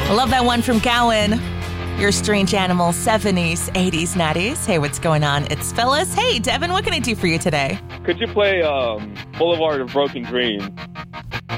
I love that one from Gowan. Your strange animal, 70s, 80s, 90s. Hey, what's going on? It's Phyllis. Hey, Devin, what can I do for you today? Could you play Boulevard of Broken Dreams